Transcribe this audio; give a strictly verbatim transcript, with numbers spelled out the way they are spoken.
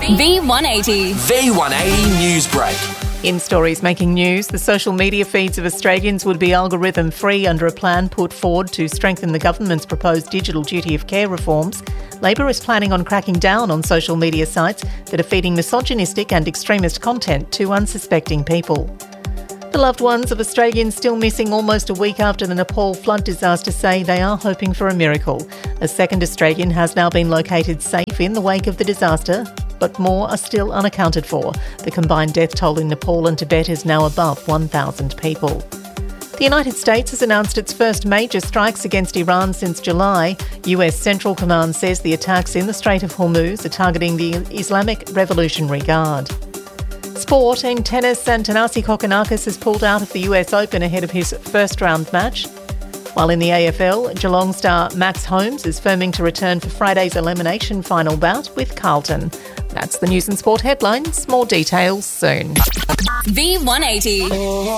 V one eighty. V one eighty News Break. In stories making news, the social media feeds of Australians would be algorithm-free under a plan put forward to strengthen the government's proposed digital duty of care reforms. Labor is planning on cracking down on social media sites that are feeding misogynistic and extremist content to unsuspecting people. The loved ones of Australians still missing almost a week after the Nepal flood disaster say they are hoping for a miracle. A second Australian has now been located safe in the wake of the disaster, but more are still unaccounted for. The combined death toll in Nepal and Tibet is now above one thousand people. The United States has announced its first major strikes against Iran since July. U S Central Command says the attacks in the Strait of Hormuz are targeting the Islamic Revolutionary Guard. Sport. In tennis, Thanasi Kokkinakis has pulled out of the U S Open ahead of his first round match. While in the A F L, Geelong star Max Holmes is firming to return for Friday's elimination final bout with Carlton. That's the news and sport headlines. More details soon. V one eighty.